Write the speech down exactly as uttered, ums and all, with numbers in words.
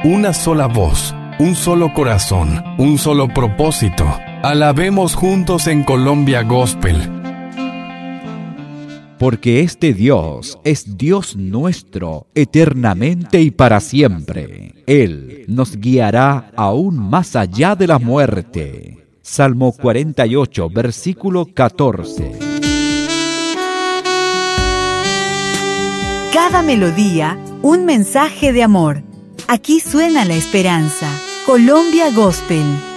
una sola voz, un solo corazón, un solo propósito. Alabemos juntos en Colombia Gospel. Porque este Dios es Dios nuestro, eternamente y para siempre. Él nos guiará aún más allá de la muerte. Salmo cuarenta y ocho, versículo catorce. Cada melodía, un mensaje de amor. Aquí suena la esperanza. Colombia Gospel.